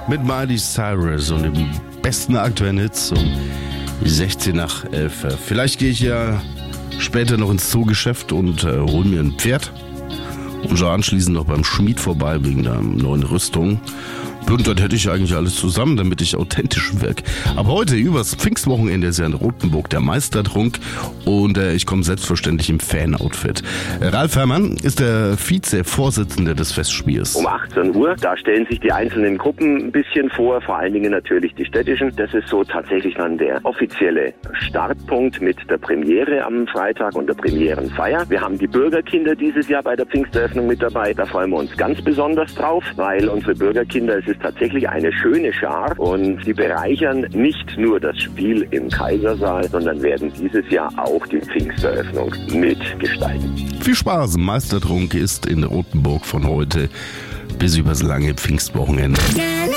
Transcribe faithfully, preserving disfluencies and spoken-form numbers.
mit Miley Cyrus und dem besten aktuellen Hits um sechzehn nach elf. Vielleicht gehe ich ja später noch ins Zoogeschäft und äh, hole mir ein Pferd und schaue anschließend noch beim Schmied vorbei wegen der neuen Rüstung. Irgendwann hätte ich eigentlich alles zusammen, damit ich authentisch wirke. Aber heute, übers Pfingstwochenende, ist ja in Rothenburg der Meistertrunk und äh, ich komme selbstverständlich im Fan-Outfit. Ralf Herrmann ist der Vize-Vorsitzende des Festspiels. Um achtzehn Uhr, da stellen sich die einzelnen Gruppen ein bisschen vor, vor allen Dingen natürlich die städtischen. Das ist so tatsächlich dann der offizielle Startpunkt mit der Premiere am Freitag und der Premierenfeier. Wir haben die Bürgerkinder dieses Jahr bei der Pfingsteröffnung mit dabei. Da freuen wir uns ganz besonders drauf, weil unsere Bürgerkinder, es ist tatsächlich eine schöne Schar und sie bereichern nicht nur das Spiel im Kaisersaal, sondern werden dieses Jahr auch die Pfingsteröffnung mitgestalten. Viel Spaß! Meistertrunk ist in Rothenburg von heute bis übers lange Pfingstwochenende.